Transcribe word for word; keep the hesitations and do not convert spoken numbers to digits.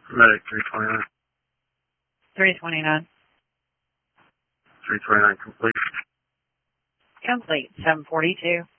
Medic three twenty-nine. three twenty-nine. three twenty-nine complete. Complete. seven forty-two.